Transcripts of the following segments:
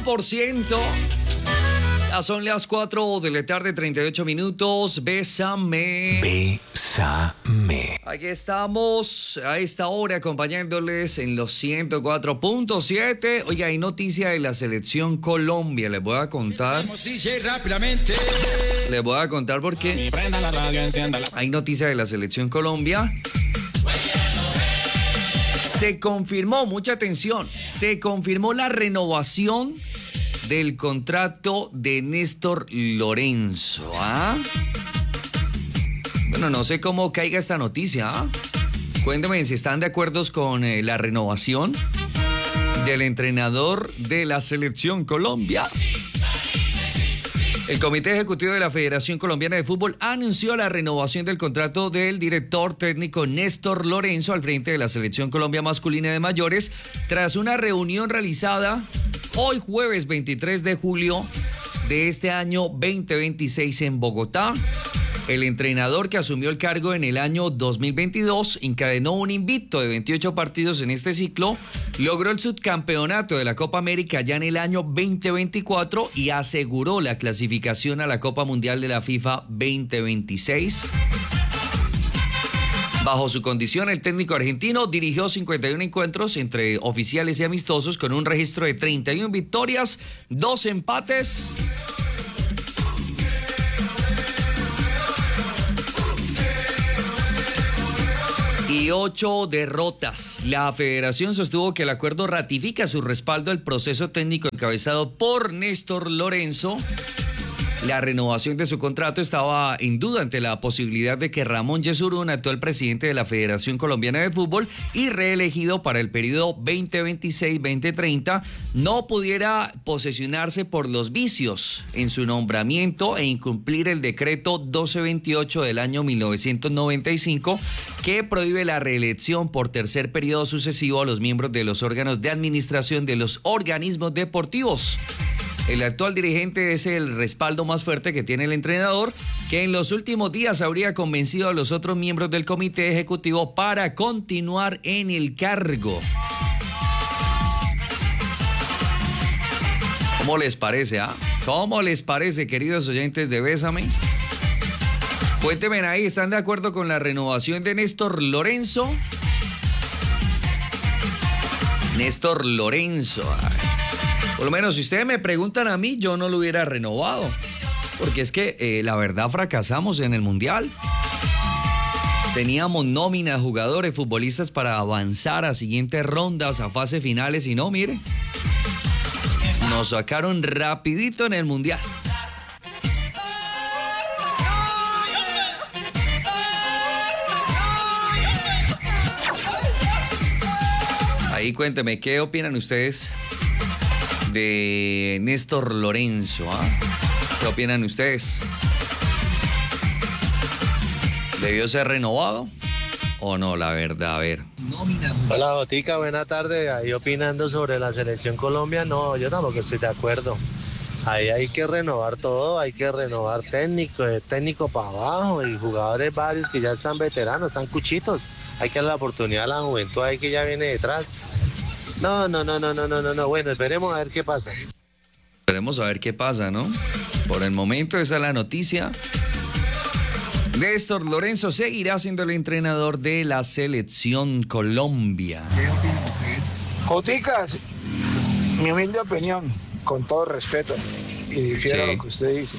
100%. Ya son las 4 de la tarde, 38 minutos. Bésame. Bésame. Aquí estamos a esta hora acompañándoles en los 104.7. Oiga, hay noticia de la selección Colombia. Les voy a contar. Les voy a contar por qué. Hay noticia de la selección Colombia. Se confirmó, mucha atención, se confirmó la renovación del contrato de Néstor Lorenzo. ¿Ah? Bueno, no sé cómo caiga esta noticia. ¿Ah? Cuéntame si están de acuerdo con la renovación del entrenador de la selección Colombia. El Comité Ejecutivo de la Federación Colombiana de Fútbol anunció la renovación del contrato del director técnico Néstor Lorenzo al frente de la Selección Colombia Masculina de Mayores tras una reunión realizada hoy jueves 23 de julio de este año 2026 en Bogotá. El entrenador que asumió el cargo en el año 2022 encadenó un invicto de 28 partidos en este ciclo, logró el subcampeonato de la Copa América ya en el año 2024 y aseguró la clasificación a la Copa Mundial de la FIFA 2026. Bajo su condición, el técnico argentino dirigió 51 encuentros entre oficiales y amistosos con un registro de 31 victorias, 2 empates y 8 derrotas. La federación sostuvo que el acuerdo ratifica su respaldo al proceso técnico encabezado por Néstor Lorenzo. La renovación de su contrato estaba en duda ante la posibilidad de que Ramón Yesurún, actual presidente de la Federación Colombiana de Fútbol y reelegido para el periodo 2026-2030, no pudiera posesionarse por los vicios en su nombramiento e incumplir el decreto 1228 del año 1995 que prohíbe la reelección por tercer periodo sucesivo a los miembros de los órganos de administración de los organismos deportivos. El actual dirigente es el respaldo más fuerte que tiene el entrenador, que en los últimos días habría convencido a los otros miembros del comité ejecutivo para continuar en el cargo. ¿Cómo les parece, ah? ¿Cómo les parece, queridos oyentes de Bésame? Cuéntenme ahí, ¿están de acuerdo con la renovación de Néstor Lorenzo? Néstor Lorenzo. Por lo menos, si ustedes me preguntan a mí, yo no lo hubiera renovado. Porque es que, la verdad, fracasamos en el Mundial. Teníamos nómina de jugadores, futbolistas para avanzar a siguientes rondas, a fases finales. Y no, mire, nos sacaron rapidito en el Mundial. Ahí cuénteme, ¿qué opinan ustedes de Néstor Lorenzo? ¿Qué opinan ustedes? ¿Debió ser renovado o no? La verdad, a ver. Hola, Botica, buena tarde. Ahí opinando sobre la selección Colombia, no, yo tampoco estoy de acuerdo. Ahí hay que renovar todo, hay que renovar técnico para abajo y jugadores varios que ya están veteranos, están cuchitos. Hay que darle la oportunidad a la juventud ahí que ya viene detrás. No. Bueno, esperemos a ver qué pasa. Esperemos a ver qué pasa, ¿no? Por el momento esa es la noticia. Néstor Lorenzo seguirá siendo el entrenador de la selección Colombia. Joticas, mi humilde opinión, con todo respeto, y difiero a lo que usted dice.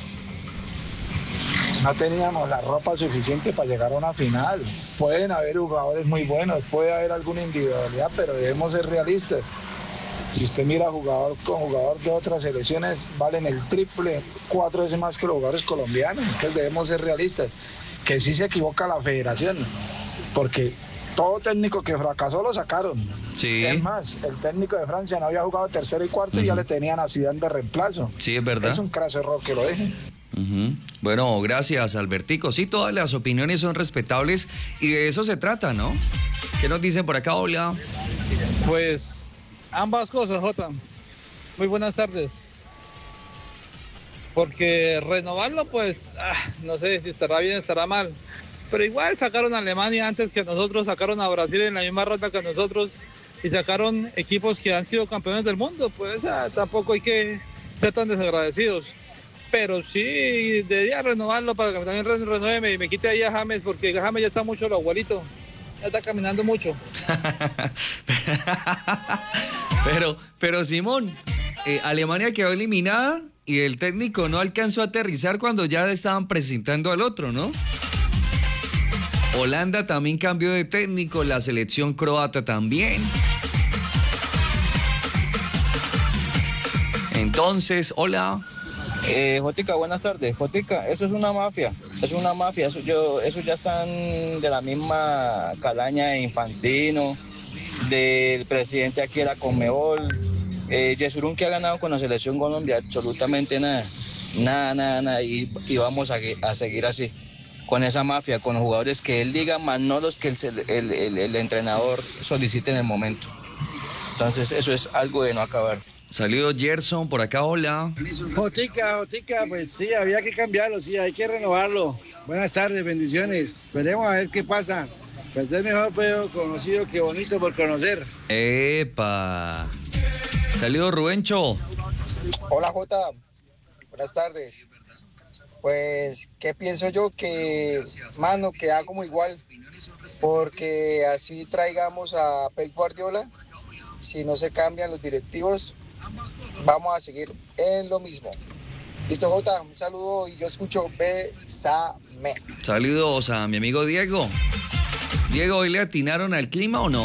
No teníamos la ropa suficiente para llegar a una final. Pueden haber jugadores muy buenos, puede haber alguna individualidad, pero debemos ser realistas. Si usted mira jugador con jugador de otras selecciones, valen el triple, 4 veces más que los jugadores colombianos. Entonces debemos ser realistas. Que sí se equivoca la federación, porque todo técnico que fracasó lo sacaron. Sí. Es más, el técnico de Francia no había jugado tercero y cuarto y ya le tenían a Zidane de reemplazo. Sí, es verdad. Es un craso error que lo dejen. Bueno, gracias, Albertico. Sí, todas las opiniones son respetables y de eso se trata, ¿no? ¿Qué nos dicen por acá, hola? Pues ambas cosas, Jota. Muy buenas tardes. Porque renovarlo, pues, no sé si estará bien o estará mal. Pero igual sacaron a Alemania antes que nosotros, sacaron a Brasil en la misma ronda que nosotros. y sacaron equipos que han sido campeones del mundo, pues tampoco hay que ser tan desagradecidos. Pero sí, debería renovarlo para que también renueve y me quite ahí a James, porque James ya está mucho lo abuelito, ya está caminando mucho. pero Simón, Alemania quedó eliminada y el técnico no alcanzó a aterrizar cuando ya estaban presentando al otro, ¿no? Holanda también cambió de técnico, la selección croata también. Entonces, hola. Jotica, buenas tardes. Jotica, eso es una mafia, eso ya están de la misma calaña de Infantino, del presidente aquí de la Conmebol. Yesurún, que ha ganado con la selección Colombia, absolutamente nada, y vamos a seguir así, con esa mafia, con los jugadores que él diga, más no los que el entrenador solicite en el momento. Entonces eso es algo de no acabar. Saludos, Gerson, por acá, hola. Jotica, pues sí, había que cambiarlo, sí, hay que renovarlo. Buenas tardes, bendiciones. Veremos a ver qué pasa. Pues es mejor pero conocido que bonito por conocer. ¡Epa! Saludos, Rubencho. Hola, Jota. Buenas tardes. Pues, ¿qué pienso yo? Que, mano, queda como igual. Porque así traigamos a Pep Guardiola, si no se cambian los directivos, vamos a seguir en lo mismo. Listo, Jota, un saludo y yo escucho Bésame. Saludos a mi amigo Diego. Diego, ¿hoy le atinaron al clima o no?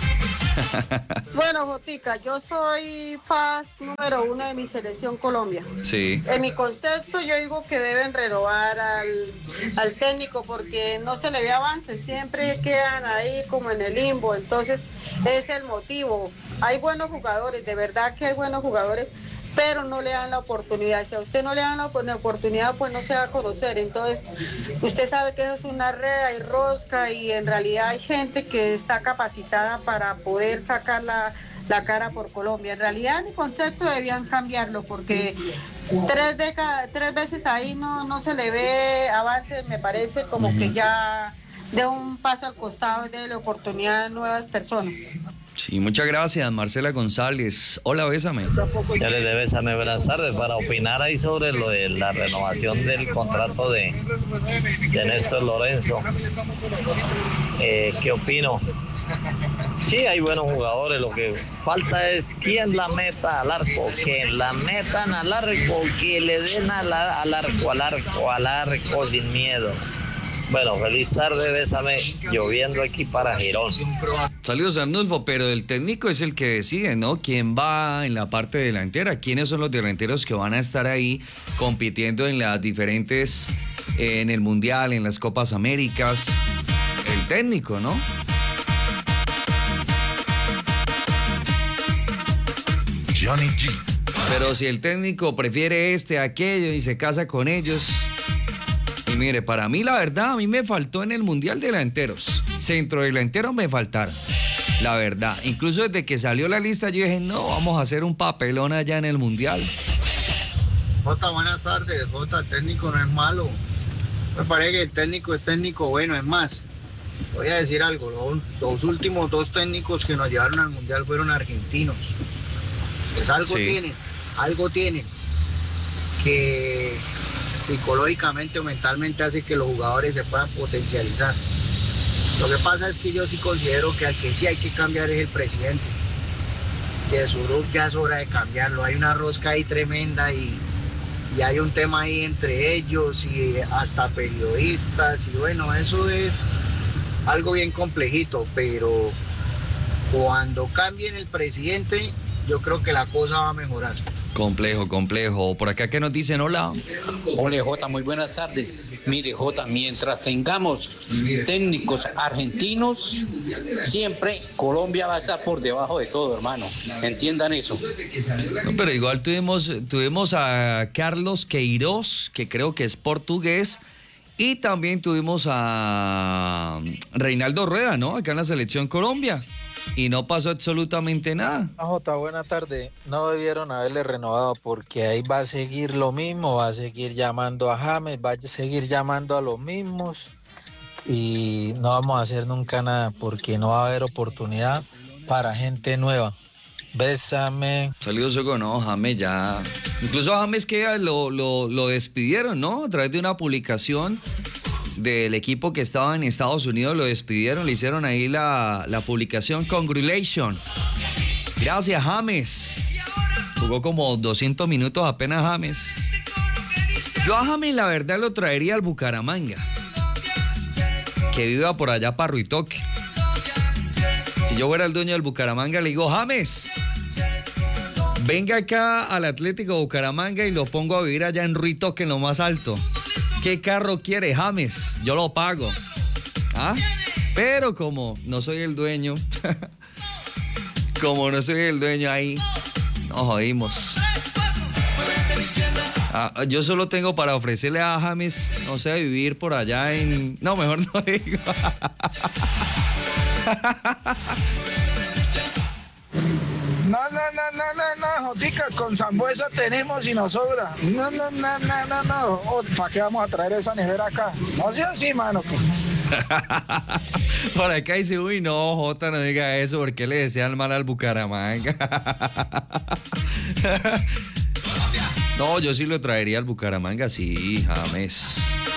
Bueno, Jotica, yo soy fan número 1 de mi selección Colombia. Sí. En mi concepto yo digo que deben renovar al técnico porque no se le ve avance, siempre quedan ahí como en el limbo, entonces es el motivo. Hay buenos jugadores, de verdad que hay buenos jugadores, pero no le dan la oportunidad. Si a usted no le dan la oportunidad, pues no se va a conocer. Entonces, usted sabe que eso es una red y rosca y en realidad hay gente que está capacitada para poder sacar la cara por Colombia. En realidad, en mi concepto debían cambiarlo porque 3 veces ahí no se le ve avance, me parece como que ya de un paso al costado y de la oportunidad a nuevas personas. Sí, muchas gracias, Marcela González. Hola, Bésame. Ya les de Bésame, buenas tardes. Para opinar ahí sobre lo de la renovación del contrato de Néstor Lorenzo. ¿Qué opino? Sí, hay buenos jugadores. Lo que falta es quién la meta al arco. Que la metan al arco, que le den al arco sin miedo. Bueno, feliz tarde, Bésame, lloviendo aquí para Girón. Saludos, Arnulfo, pero el técnico es el que decide, ¿no? ¿Quién va en la parte delantera? ¿Quiénes son los delanteros que van a estar ahí compitiendo en las diferentes, en el Mundial, en las Copas Américas? El técnico, ¿no? Johnny G. Pero si el técnico prefiere aquello y se casa con ellos... Y mire, para mí la verdad, a mí me faltó en el Mundial delanteros. Centro delanteros me faltaron, la verdad. Incluso desde que salió la lista yo dije, no, vamos a hacer un papelón allá en el Mundial. Jota, buenas tardes. Jota, el técnico no es malo. Me parece que el técnico es técnico bueno. Es más, voy a decir algo. Los últimos 2 técnicos que nos llevaron al Mundial fueron argentinos. Pues algo tienen que psicológicamente o mentalmente hace que los jugadores se puedan potencializar. Lo que pasa es que yo sí considero que al que sí hay que cambiar es el presidente. De su grupo ya es hora de cambiarlo. Hay una rosca ahí tremenda y hay un tema ahí entre ellos y hasta periodistas y bueno, eso es algo bien complejito, pero cuando cambien el presidente yo creo que la cosa va a mejorar. Complejo. Por acá, ¿qué nos dicen? Hola. Hola, Jota, muy buenas tardes. Mire, Jota, mientras tengamos técnicos argentinos, siempre Colombia va a estar por debajo de todo, hermano. Entiendan eso. No, pero igual tuvimos a Carlos Queiroz, que creo que es portugués, y también tuvimos a Reinaldo Rueda, ¿no? Acá en la selección Colombia. Y no pasó absolutamente nada. Jota, buena tarde. No debieron haberle renovado porque ahí va a seguir lo mismo, va a seguir llamando a James, va a seguir llamando a los mismos y no vamos a hacer nunca nada porque no va a haber oportunidad para gente nueva. Bésame. Saludos, Hugo. No, James ya. Incluso a James que lo despidieron, ¿no? A través de una publicación del equipo que estaba en Estados Unidos, lo despidieron, le hicieron ahí la publicación. Congratulations. Gracias, James. Jugó como 200 minutos apenas James. Yo a James la verdad lo traería al Bucaramanga, que viva por allá para Ruitoque. Si yo fuera el dueño del Bucaramanga, le digo, James, venga acá al Atlético Bucaramanga y lo pongo a vivir allá en Ruitoque, en lo más alto. ¿Qué carro quiere, James? Yo lo pago. ¿Ah? Pero como no soy el dueño, ahí nos jodimos. Yo solo tengo para ofrecerle a James, no sé, vivir por allá en... No, mejor no digo. No, Joticas, con Zambuesa tenemos y nos sobra. No. ¿Para qué vamos a traer esa nevera acá? No sea así, mano. Por acá dice, uy, no, Jota, no diga eso, porque le desean mal al Bucaramanga. No, yo sí lo traería al Bucaramanga, sí, James.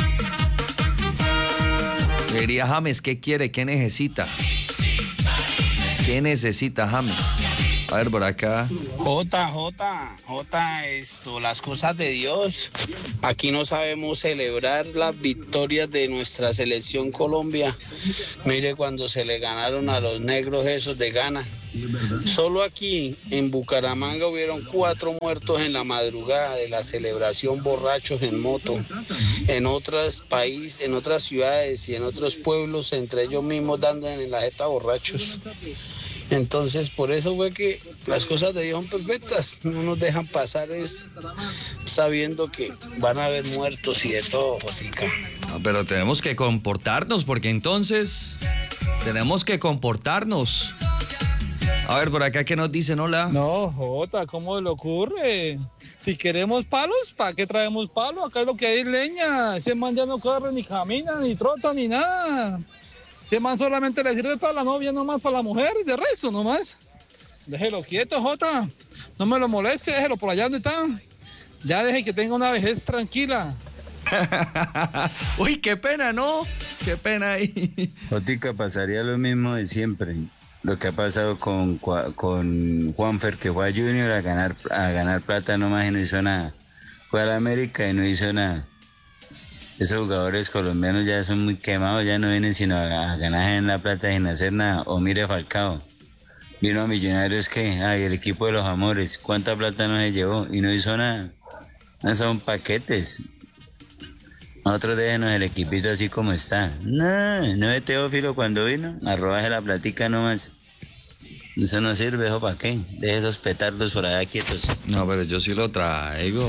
Le diría, James, ¿qué quiere? ¿Qué necesita? ¿Qué necesita, James? A ver, por acá. Jota, las cosas de Dios. Aquí no sabemos celebrar las victorias de nuestra selección Colombia. Mire cuando se le ganaron a los negros esos de Ghana. Solo aquí en Bucaramanga hubieron 4 muertos en la madrugada de la celebración, borrachos en moto. En otros países, en otras ciudades y en otros pueblos, entre ellos mismos dando en la jeta borrachos. Entonces, por eso fue que las cosas de Dios son perfectas. No nos dejan pasar es sabiendo que van a haber muertos y de todo, Jotica. No, pero tenemos que comportarnos, porque entonces tenemos que comportarnos. A ver, por acá, ¿qué nos dicen? Hola. No, Jota, ¿cómo le ocurre? Si queremos palos, ¿para qué traemos palos? Acá es lo que hay leña. Ese man ya no corre, ni camina, ni trota, ni nada. Ese man solamente le sirve para la novia, nomás para la mujer, y de resto nomás. Déjelo quieto, Jota. No me lo moleste, déjelo por allá donde está. Ya deje que tenga una vejez tranquila. Uy, qué pena, ¿no? Qué pena ahí. Jotica, pasaría lo mismo de siempre. Lo que ha pasado con Juanfer, que fue a Junior a ganar plata nomás y no hizo nada. Fue a la América y no hizo nada. Esos jugadores colombianos ya son muy quemados, ya no vienen sino a ganar en la plata sin hacer nada. O mire Falcao, vino a Millonarios, ¿qué? El equipo de los amores, ¿cuánta plata no se llevó? Y no hizo nada. No son paquetes. Nosotros déjenos el equipito así como está. No es Teófilo cuando vino, a robarse la platica nomás. Eso no sirve, ¿eso para qué? Deje esos petardos por allá quietos. No, pero yo sí lo traigo.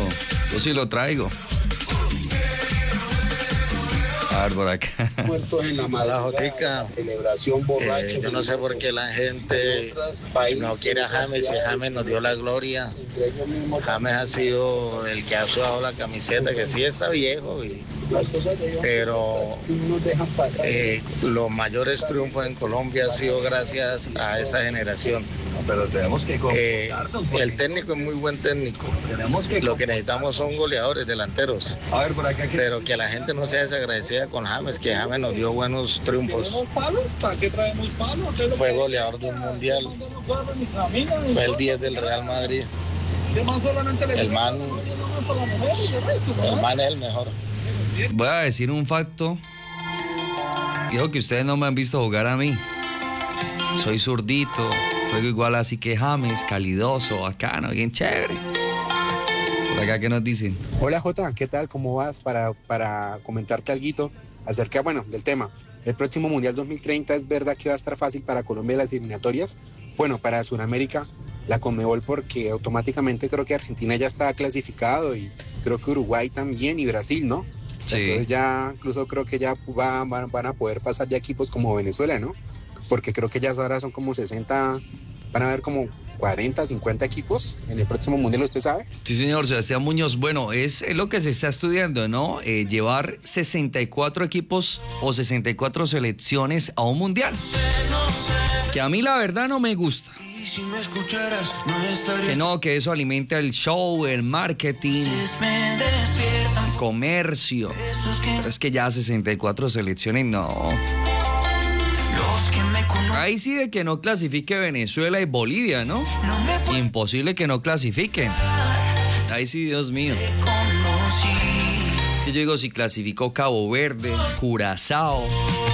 A ver, por acá. La Jotica, yo no sé por qué la gente no quiere a James, si James nos dio la gloria. James ha sido el que ha sudado la camiseta, que sí está viejo, pero los mayores triunfos en Colombia ha sido gracias a esa generación. Pero tenemos que el técnico es muy buen técnico. Lo que necesitamos son goleadores, delanteros. A ver, por acá, pero que la gente no sea desagradecida con James, que James nos dio buenos triunfos. ¿Para qué traemos palos? Fue goleador de un mundial. Fue el 10 del Real Madrid. El man es el mejor. Voy a decir un facto. Dijo que ustedes no me han visto jugar a mí. Soy zurdito, juego igual así que James, calidoso, bacano, bien chévere. Por acá, ¿qué nos dicen? Hola Jota, ¿qué tal? ¿Cómo vas? Para comentarte algo acerca, del tema. El próximo Mundial 2030 es verdad que va a estar fácil para Colombia las eliminatorias. Bueno, para Sudamérica, la Conmebol, porque automáticamente creo que Argentina ya está clasificado y creo que Uruguay también y Brasil, ¿no? Sí. Entonces ya, incluso creo que ya van a poder pasar ya equipos como Venezuela, ¿no? Porque creo que ya ahora son como 60, van a haber como 40, 50 equipos en el próximo Mundial, ¿usted sabe? Sí, señor Sebastián Muñoz. Bueno, es lo que se está estudiando, ¿no? Llevar 64 equipos o 64 selecciones a un Mundial. Que a mí la verdad no me gusta. Si me escucharas, no estarías. Que eso alimenta el show, el marketing, el comercio. Pero es que ya 64 selecciones, no. Ahí sí de que no clasifique Venezuela y Bolivia, ¿no? Imposible que no clasifiquen. Ahí sí, Dios mío. Es que yo digo, si clasificó Cabo Verde, Curazao,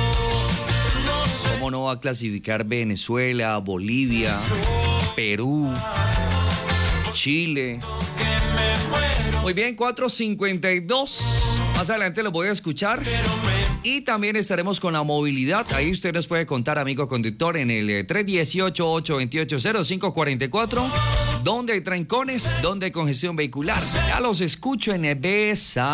¿cómo no va a clasificar Venezuela, Bolivia, Perú, Chile? Muy bien, 4:52. Más adelante los voy a escuchar. Y también estaremos con la movilidad. Ahí usted nos puede contar, amigo conductor, en el 318-828-0544. ¿Dónde hay trancones? ¿Dónde hay congestión vehicular? Ya los escucho en Besa.